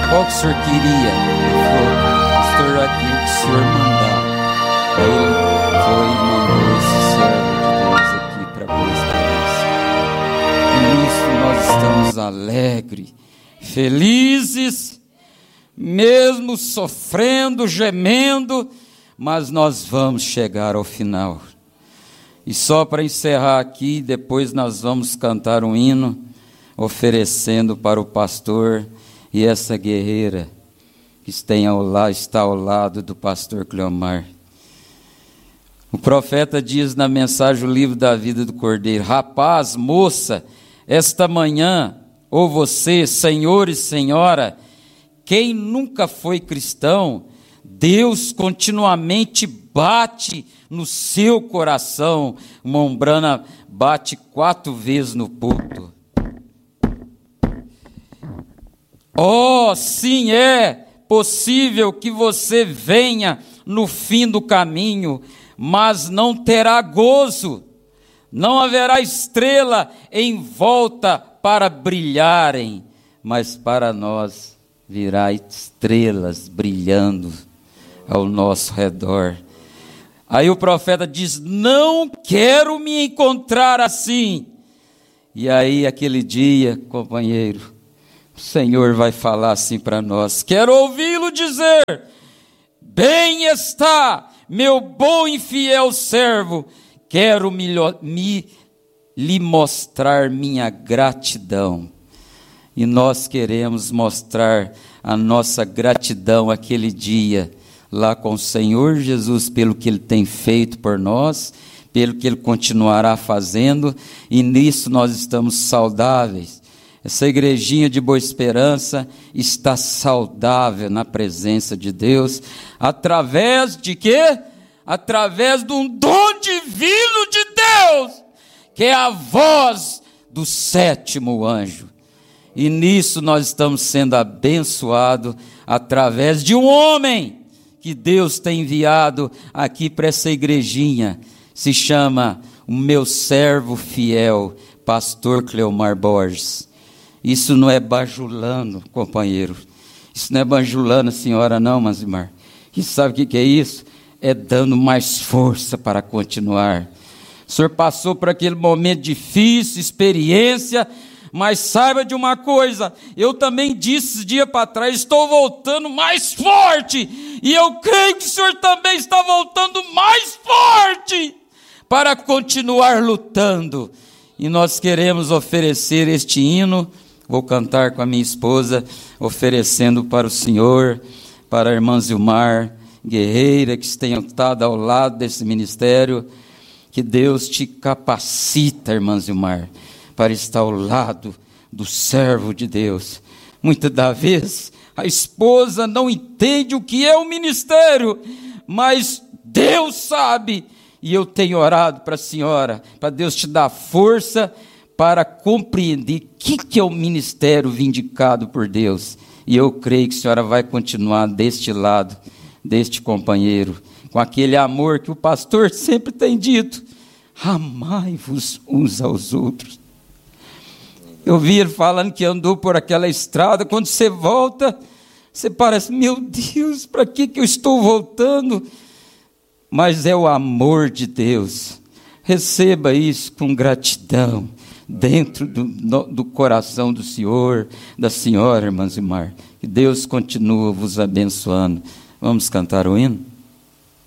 Qual que o senhor queria? Ele falou: pastor, aqui o que o senhor mandar. Aí ele foi e mandou esse servo de Deus aqui para Boa Esperança. E nisso nós estamos alegres, felizes, mesmo sofrendo, gemendo, mas nós vamos chegar ao final. E só para encerrar aqui, depois nós vamos cantar um hino, oferecendo para o pastor e essa guerreira que está ao lado do pastor Cleomar. O profeta diz na mensagem o livro da vida do Cordeiro: rapaz, moça, esta manhã, ou você, senhor e senhora, quem nunca foi cristão, Deus continuamente bate no seu coração. Uma ombrana bate 4 vezes no púlpito. Oh, sim, é possível que você venha no fim do caminho, mas não terá gozo, não haverá estrela em volta para brilharem, mas para nós virá estrelas brilhando ao nosso redor. Aí o profeta diz: não quero me encontrar assim. E aí aquele dia, companheiro, o Senhor vai falar assim para nós. Quero ouvi-lo dizer: bem está, meu bom e fiel servo, quero lhe mostrar minha gratidão. E nós queremos mostrar a nossa gratidão aquele dia, lá com o Senhor Jesus, pelo que Ele tem feito por nós, pelo que Ele continuará fazendo, e nisso nós estamos saudáveis. Essa igrejinha de Boa Esperança está saudável na presença de Deus, através de quê? Através de um dom divino de Deus, que é a voz do 7º anjo. E nisso nós estamos sendo abençoados através de um homem que Deus tem enviado aqui para essa igrejinha. Se chama o meu servo fiel, pastor Cleomar Borges. Isso não é bajulando, companheiro. Isso não é bajulando a senhora não, Manzimar. E sabe o que é isso? É dando mais força para continuar. O senhor passou por aquele momento difícil, experiência, mas saiba de uma coisa, eu também disse dia para trás, estou voltando mais forte, e eu creio que o senhor também está voltando mais forte, para continuar lutando. E nós queremos oferecer este hino, vou cantar com a minha esposa, oferecendo para o senhor, para a irmã Zilmar, guerreira, que tenha estado ao lado desse ministério. Que Deus te capacita, irmã Zilmar, para estar ao lado do servo de Deus. Muitas das vezes a esposa não entende o que é o ministério, mas Deus sabe, e eu tenho orado para a senhora, para Deus te dar força para compreender o que é o ministério vindicado por Deus. E eu creio que a senhora vai continuar deste lado, deste companheiro, com aquele amor que o pastor sempre tem dito: amai-vos uns aos outros. Eu vi ele falando que andou por aquela estrada, quando você volta, você parece: meu Deus, para que eu estou voltando? Mas é o amor de Deus. Receba isso com gratidão, dentro do coração do senhor, da senhora, irmã Zilmar. Que Deus continue vos abençoando. Vamos cantar o hino?